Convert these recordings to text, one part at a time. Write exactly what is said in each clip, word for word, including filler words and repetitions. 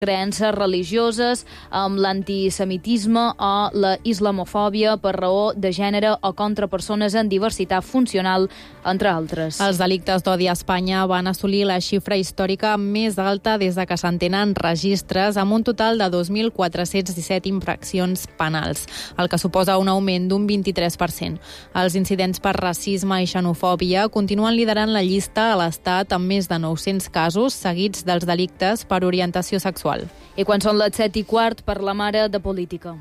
creences religioses, amb l'antisemitisme o la islamofòbia per raó de gènere o contra persones en diversitat funcional, entre altres. Els delictes d'odi a Espanya van assolir la xifra històrica més alta des de que s'entenen registres, amb un total de dos mil quatre-cents disset infraccions penals, el que suposa un augment d'un vint-i-tres per cent. Els incidents per racisme i xenofòbia continuen liderant la llista a l'Estat amb més de nou-cents casos seguits dels delictes per orientació sexual. I quan són les set i quart, per la mare de política.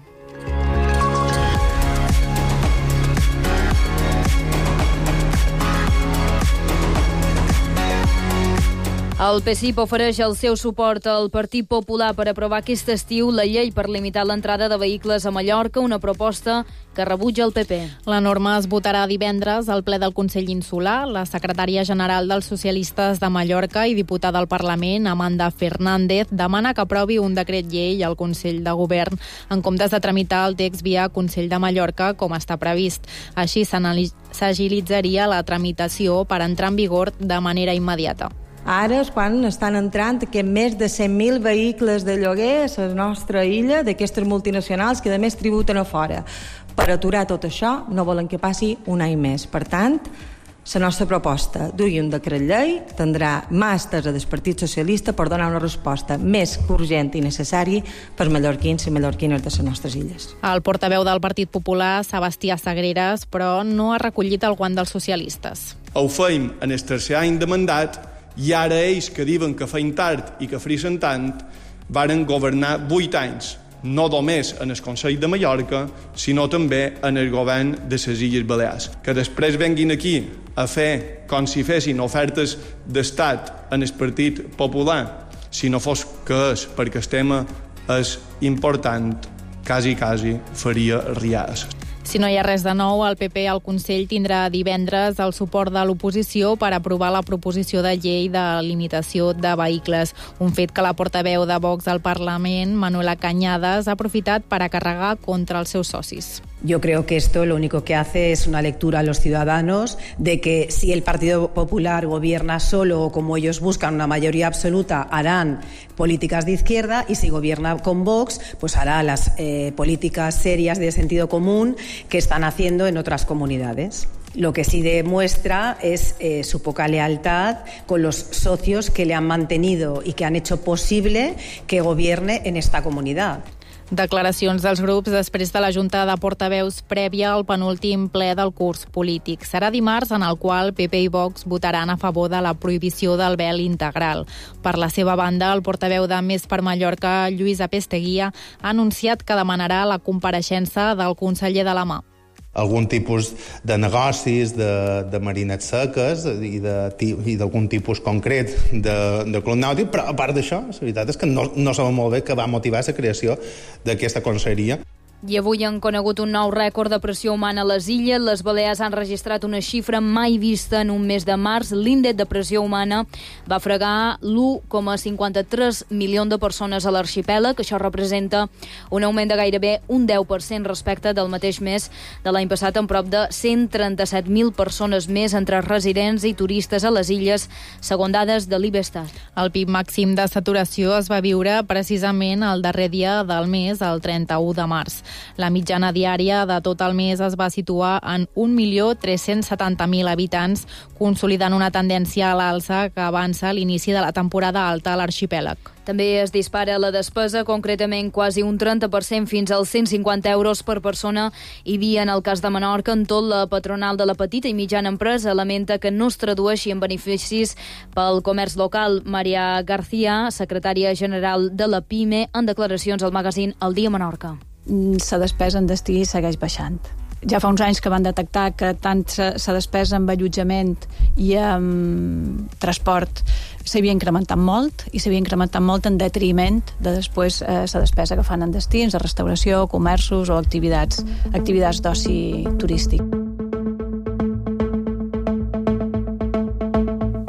El P S I P ofereix el seu suport al Partit Popular per aprovar aquest estiu la llei per limitar l'entrada de vehicles a Mallorca, una proposta que rebutja el P P. La norma es votarà divendres al ple del Consell Insular. La secretària general dels socialistes de Mallorca i diputada al Parlament, Amanda Fernández, demana que aprovi un decret llei al Consell de Govern en comptes de tramitar el text via Consell de Mallorca, com està previst. Així s'agilitzaria la tramitació per entrar en vigor de manera immediata. Ara és quan estan entrant que més de cent mil vehicles de lloguer a la nostra illa, d'aquestes multinacionals que a més tributen a fora. Per aturar tot això no volen que passi un any més. Per tant, la nostra proposta dugui un decret llei, tindrà mà estesa del Partit Socialista per donar una resposta més urgent i necessària per mallorquins i mallorquines de les nostres illes. El portaveu del Partit Popular, Sebastià Sagreras, però no ha recollit el guant dels socialistes. Ho feim en el tercer any de mandat i ara ells que diuen que feim tard i que frisen tant varen governar vuit anys, no només en el Consell de Mallorca, sinó també en el govern de les Illes Balears. Que després venguin aquí a fer com si fessin ofertes d'estat en el Partit Popular, si no fos que és perquè el tema és important, quasi, quasi faria riades. Si no hi ha res de nou, el P P al Consell tindrà divendres el suport de l'oposició per aprovar la proposició de llei de limitació de vehicles, un fet que la portaveu de Vox al Parlament, Manuela Cañadas, ha aprofitat per a carregar contra els seus socis. Yo creo que esto lo único que hace es una lectura a los ciudadanos de que si el Partido Popular gobierna solo o como ellos buscan una mayoría absoluta harán políticas de izquierda y si gobierna con Vox pues hará las eh, políticas serias de sentido común que están haciendo en otras comunidades. Lo que sí demuestra es eh, su poca lealtad con los socios que le han mantenido y que han hecho posible que gobierne en esta comunidad. Declaracions dels grups després de la Junta de Portaveus prèvia al penúltim ple del curs polític. Serà dimarts en el qual P P i Vox votaran a favor de la prohibició del vel integral. Per la seva banda, el portaveu de Més per Mallorca, Lluís Apesteguía, ha anunciat que demanarà la compareixença del conseller de la mà. Algun tipus de negocis, de, de marinets seques i d'algun tipus concret de, de club nàutic, però a part d'això, la veritat és que no, no sabem molt bé què va motivar la creació d'aquesta conselleria. I avui han conegut un nou rècord de pressió humana a les illes. Les Balears han registrat una xifra mai vista en un mes de març. L'índex de pressió humana va fregar l'u coma cinquanta-tres milions de persones a l'arxipèlag. Això representa un augment de gairebé un deu per cent respecte del mateix mes de l'any passat, amb prop de cent trenta-set mil persones més entre residents i turistes a les illes, segons dades de l'Ibestat. El pic màxim de saturació es va viure precisament el darrer dia del mes, el trenta-u de març. La mitjana diària de tot el mes es va situar en un milió tres-cents setanta mil habitants, consolidant una tendència a l'alça que avança l'inici de la temporada alta a l'arxipèlag. També es dispara la despesa, concretament quasi un trenta per cent fins als cent cinquanta euros per persona i dia en el cas de Menorca. En tot, la patronal de la petita i mitjana empresa lamenta que no es tradueixi en beneficis pel comerç local. Maria García, secretària general de la PIME, en declaracions al magazín El Dia Menorca. La despesa en destí segueix baixant. Ja fa uns anys que van detectar que tant la despesa en allotjament i en transport s'havia incrementat molt i s'havia incrementat molt en detriment de després eh, la despesa que fan en destins, de restauració, comerços o activitats, activitats d'oci turístic.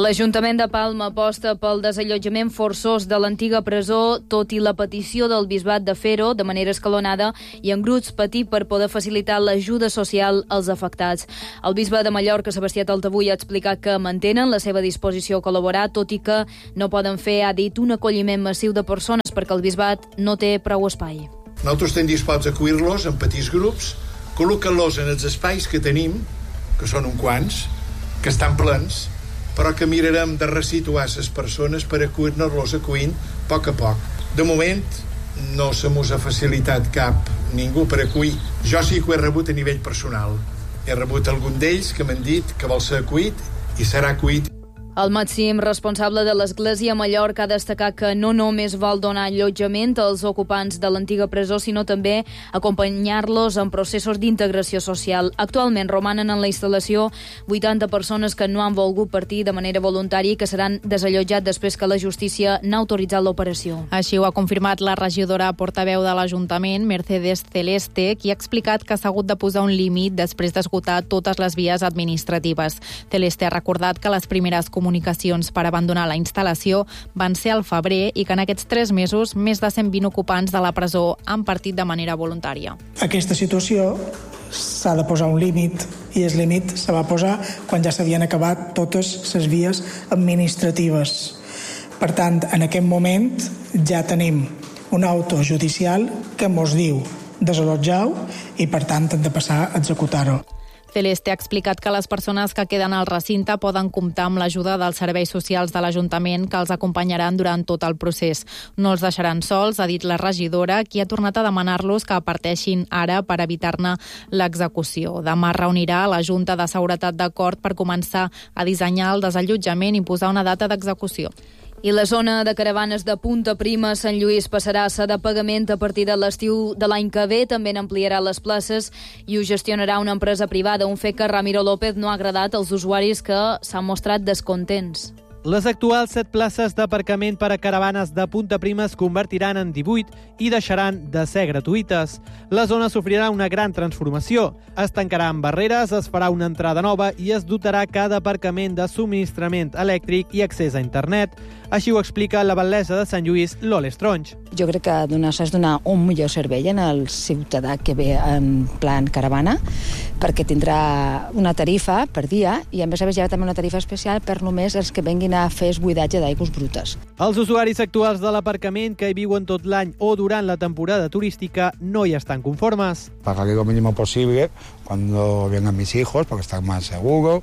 L'Ajuntament de Palma aposta pel desallotjament forçós de l'antiga presó, tot i la petició del bisbat de fer-ho de manera escalonada i en grups petits per poder facilitar l'ajuda social als afectats. El bisbe de Mallorca, Sebastià Taltabull, ha explicat que mantenen la seva disposició a col·laborar, tot i que no poden fer, ha dit, un acolliment massiu de persones perquè el bisbat no té prou espai. Nosaltres estem disposats a acollir-los en petits grups, col·locant-los en els espais que tenim, que són uns quants, que estan plens, però que mirarem de resituar les persones per acollir-nos-los acollint a poc a poc. De moment, no se mos ha facilitat cap ningú per acollir. Jo sí que ho he rebut a nivell personal. He rebut algun d'ells que m'han dit que vol ser acollit i serà acollit. El màxim responsable de l'Església a Mallorca ha destacat que no només vol donar allotjament als ocupants de l'antiga presó, sinó també acompanyar-los en processos d'integració social. Actualment romanen en la instal·lació vuitanta persones que no han volgut partir de manera voluntària i que seran desallotjats després que la justícia n'ha autoritzat l'operació. Així ho ha confirmat la regidora portaveu de l'Ajuntament, Mercedes Celeste, qui ha explicat que s'ha hagut de posar un límit després d'esgotar totes les vies administratives. Celeste ha recordat que les primeres comunicacions per abandonar la instal·lació van ser al febrer i que en aquests tres mesos més de cent vint ocupants de la presó han partit de manera voluntària. Aquesta situació s'ha de posar un límit i el límit se va posar quan ja s'havien acabat totes les vies administratives. Per tant, en aquest moment ja tenim un auto judicial que mos diu desallotjau i per tant hem de passar a executar-ho. Celeste ha explicat que les persones que queden al recinte poden comptar amb l'ajuda dels serveis socials de l'Ajuntament que els acompanyaran durant tot el procés. No els deixaran sols, ha dit la regidora, qui ha tornat a demanar-los que parteixin ara per evitar-ne l'execució. Demà reunirà la Junta de Seguretat d'acord per començar a dissenyar el desallotjament i posar una data d'execució. I la zona de caravanes de Punta Prima, Sant Lluís, passarà a ser de pagament a partir de l'estiu de l'any que ve. També n'ampliarà les places i ho gestionarà una empresa privada, un fet que Ramiro López no ha agradat als usuaris que s'han mostrat descontents. Les actuals set places d'aparcament per a caravanes de Punta Prima es convertiran en divuit i deixaran de ser gratuïtes. La zona sofrirà una gran transformació. Es tancaran barreres, es farà una entrada nova i es dotarà cada aparcament de subministrament elèctric i accés a internet. Així ho explica la batllessa de Sant Lluís, Lola Estronys. Jo crec que s'ha de donar un millor servei en el ciutadà que ve en plan caravana, perquè tindrà una tarifa per dia i a més a més hi ha també una tarifa especial per només els que venguin a fer buidatge d'aigües brutes. Els usuaris actuals de l'aparcament que hi viuen tot l'any o durant la temporada turística no hi estan conformes. Pagaré lo mínimo posible cuando vengan mis hijos, porque están más seguros,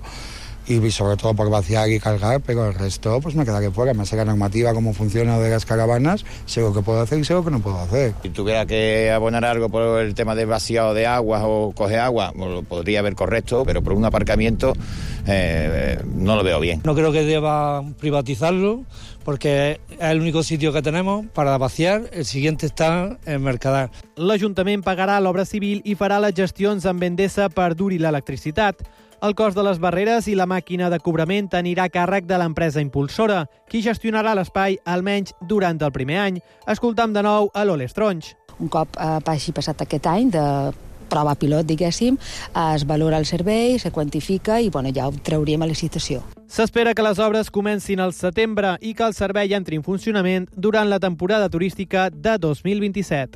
y sobre todo por vaciar y cargar, pero el resto pues me quedaré fuera. Me sé la normativa, cómo funciona de las caravanas, sé lo que puedo hacer y sé lo que no puedo hacer. Si tuviera que abonar algo por el tema del vaciado de aguas o coger agua, pues lo podría ver correcto, pero por un aparcamiento eh, no lo veo bien. No creo que deba privatizarlo, porque es el único sitio que tenemos para vaciar. El siguiente está en Mercadal. L'Ajuntament pagarà l'obra civil i farà les gestions amb Endesa per dur-hi l'electricitat. El cost de les barreres i la màquina de cobrament anirà a càrrec de l'empresa impulsora, qui gestionarà l'espai almenys durant el primer any. Escoltam de nou a Lola Estronys. Un cop eh, hagi passat aquest any de prova pilot, diguéssim, es valora el servei, se quantifica i bueno, ja ho trauríem a licitació. S'espera que les obres comencin al setembre i que el servei entri en funcionament durant la temporada turística de dos mil vint-i-set.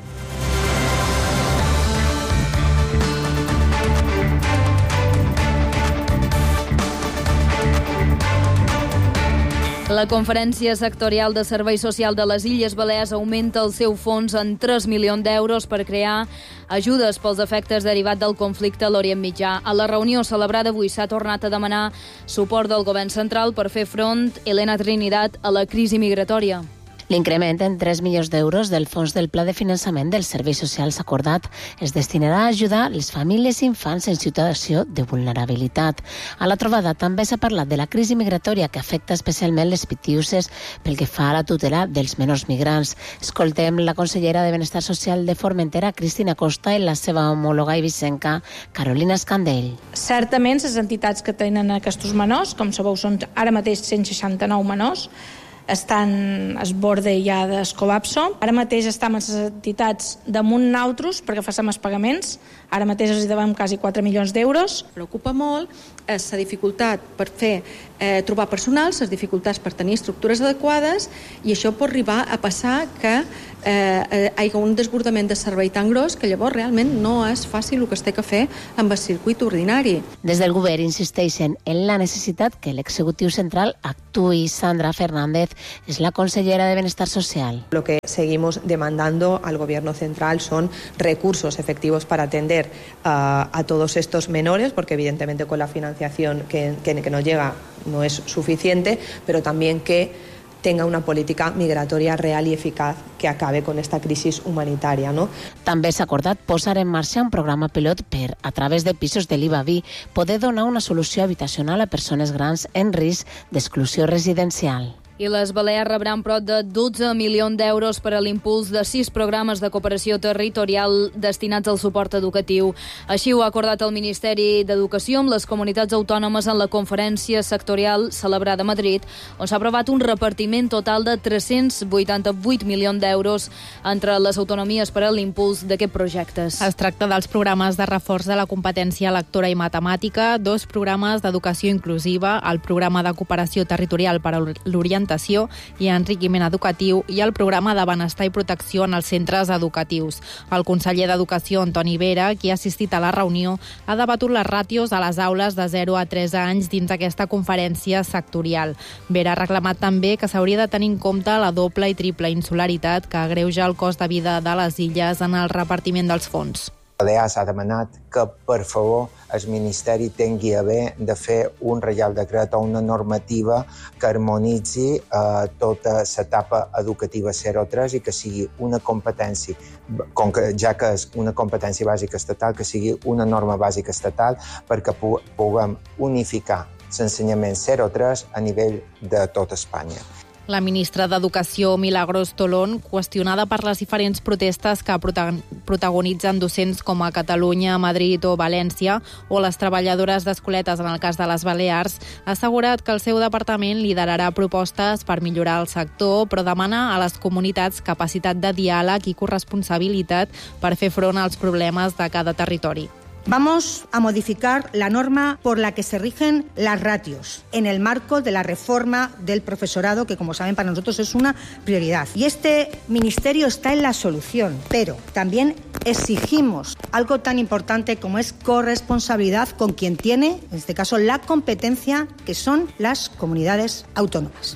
La Conferència Sectorial de Servei Social de les Illes Balears augmenta el seu fons en tres milions d'euros per crear ajudes pels efectes derivats del conflicte a l'Orient Mitjà. A la reunió celebrada avui s'ha tornat a demanar suport del govern central per fer front, Elena Trinidad, a la crisi migratòria. L'increment en tres milions d'euros del fons del Pla de Finançament dels Serveis Socials acordat es destinarà a ajudar les famílies i infants en situació de vulnerabilitat. A la trobada també s'ha parlat de la crisi migratòria que afecta especialment les pitiuses pel que fa a la tutela dels menors migrants. Escoltem la consellera de Benestar Social de Formentera, Cristina Costa, i la seva homòloga ibicenca, Carolina Escandell. Certament, les entitats que tenen aquests menors, com sabeu, són ara mateix cent seixanta-nou menors, estan es borde ja d'escolapso. Ara mateix estem a les entitats damunt nosaltres perquè facem els pagaments. Ara mateix els devem quasi quatre milions d'euros. Preocupa molt la dificultat per fer eh, trobar personal, les dificultats per tenir estructures adequades, i això pot arribar a passar que eh, hi ha un desbordament de servei tan gros que llavors realment no és fàcil el que es té que fer amb el circuit ordinari. Des del govern insisteixen en la necessitat que l'executiu central actuï. Sandra Fernández es la consellera de Benestar Social. Lo que seguimos demandando al gobierno central son recursos efectivos para atender uh, a todos estos menores, porque evidentemente con la financiación que, que, que nos llega no es suficiente, pero también que tenga una política migratoria real y eficaz que acabe con esta crisis humanitaria, no? També s'ha acordat posar en marxa un programa pilot per, a través de pisos de l'I V A V I, poder donar una solució habitacional a persones grans en risc d'exclusió residencial. I les Balears rebran prop de dotze milions d'euros per a l'impuls de sis programes de cooperació territorial destinats al suport educatiu. Així ho ha acordat el Ministeri d'Educació amb les comunitats autònomes en la conferència sectorial celebrada a Madrid, on s'ha aprovat un repartiment total de tres-cents vuitanta-vuit milions d'euros entre les autonomies per a l'impuls d'aquests projectes. Es tracta dels programes de reforç de la competència lectora i matemàtica, dos programes d'educació inclusiva, el programa de cooperació territorial per a l'orientació i enriquiment educatiu i el programa de benestar i protecció en els centres educatius. El conseller d'Educació, Antoni Vera, qui ha assistit a la reunió, ha debatut les ràtios a les aules de zero a tres anys dins aquesta conferència sectorial. Vera ha reclamat també que s'hauria de tenir en compte la doble i triple insularitat que agreuja el cost de vida de les illes en el repartiment dels fons. Balears ha demanat que, per favor, el Ministeri tingui a bé de fer un reial decret o una normativa que harmonitzi eh, tota l'etapa educativa zero a tres i que sigui una competència, com que, ja que és una competència bàsica estatal, que sigui una norma bàsica estatal perquè pu- puguem unificar l'ensenyament zero a tres a nivell de tota Espanya. La ministra d'Educació, Milagros Tolón, qüestionada per les diferents protestes que protagonitzen docents com a Catalunya, Madrid o València, o les treballadores d'escoletes en el cas de les Balears, ha assegurat que el seu departament liderarà propostes per millorar el sector, però demana a les comunitats capacitat de diàleg i corresponsabilitat per fer front als problemes de cada territori. Vamos a modificar la norma por la que se rigen las ratios en el marco de la reforma del profesorado, que como saben para nosotros es una prioridad. Y este ministerio está en la solución, pero también exigimos algo tan importante como es corresponsabilidad con quien tiene, en este caso, la competencia, que son las comunidades autónomas.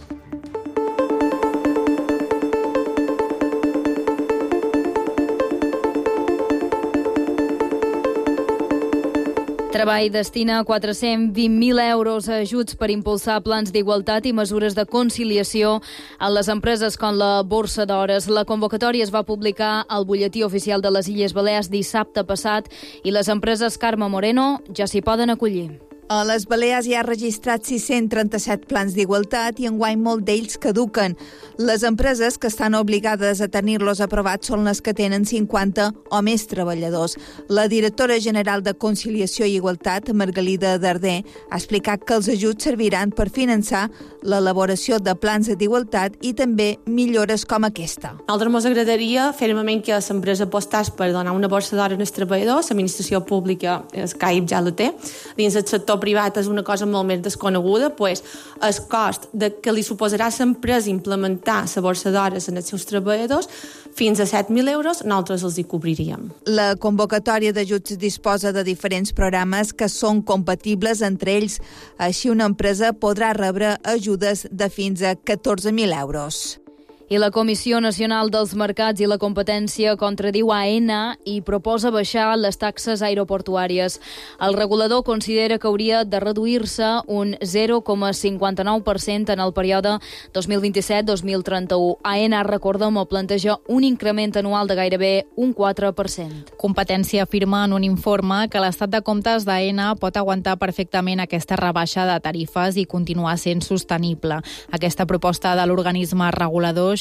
Treball destina quatre-cents vint mil euros a ajuts per impulsar plans d'igualtat i mesures de conciliació a les empreses com la Borsa d'Hores. La convocatòria es va publicar al Butlletí Oficial de les Illes Balears dissabte passat i les empreses Carme Moreno ja s'hi poden acollir. A les Balears hi ha registrat sis-cents trenta-set plans d'igualtat i enguany molt d'ells caduquen. Les empreses que estan obligades a tenir-los aprovats són les que tenen cinquanta o més treballadors. La directora general de Conciliació i Igualtat, Margalida Darder, ha explicat que els ajuts serviran per finançar l'elaboració de plans d'igualtat i també millores com aquesta. A nosaltres ens agradaria fermament que l'empresa apostàs per donar una borsa d'hores als treballadors. L'administració pública, el C A I P ja la té. Dins el sector privat és una cosa molt més desconeguda, pues, el cost de que li suposarà a l'empresa implementar la borsa d'hores en els seus treballadors fins a set mil euros, nosaltres els hi cobriríem. La convocatòria d'ajuts disposa de diferents programes que són compatibles entre ells. Així, una empresa podrà rebre ajudes de fins a catorze mil euros. I la Comissió Nacional dels Mercats i la Competència contradiu a AENA i proposa baixar les taxes aeroportuàries. El regulador considera que hauria de reduir-se un zero coma cinquanta-nou per cent en el període dos mil vint-i-set dos mil trenta-u. AENA, recordem, planteja un increment anual de gairebé un quatre per cent. Competència afirma en un informe que l'estat de comptes d'AENA pot aguantar perfectament aquesta rebaixa de tarifes i continuar sent sostenible. Aquesta proposta de l'organisme regulador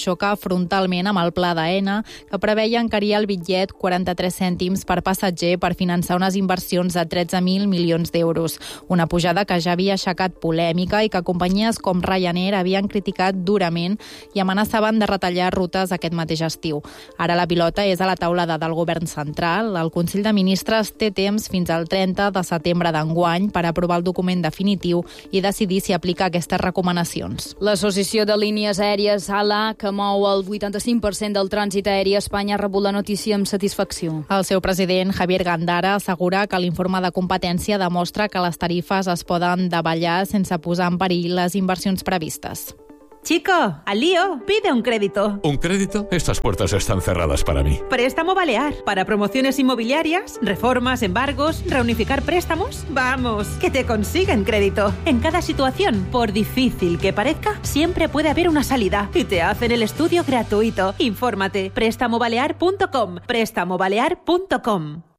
xoca frontalment amb el pla d'Aena, que preveia encarir el bitllet quaranta-tres cèntims per passatger per finançar unes inversions de tretze mil milions d'euros. Una pujada que ja havia aixecat polèmica i que companyies com Ryanair havien criticat durament i amenaçaven de retallar rutes aquest mateix estiu. Ara la pilota és a la taulada del govern central. El Consell de Ministres té temps fins al trenta de setembre d'enguany per aprovar el document definitiu i decidir si aplica aquestes recomanacions. L'Associació de Línies Aèries A L A, que mou el vuitanta-cinc per cent del trànsit aeri a Espanya, ha rebut la notícia amb satisfacció. El seu president, Javier Gandara, assegura que l'informe de competència demostra que les tarifes es poden davallar sense posar en perill les inversions previstes. Chico, al lío, pide un crédito. ¿Un crédito? Estas puertas están cerradas para mí. Préstamo Balear. Para promociones inmobiliarias, reformas, embargos, reunificar préstamos. Vamos, que te consiguen crédito. En cada situación, por difícil que parezca, siempre puede haber una salida. Y te hacen el estudio gratuito. Infórmate. préstamo balear punto com. préstamo balear punto com.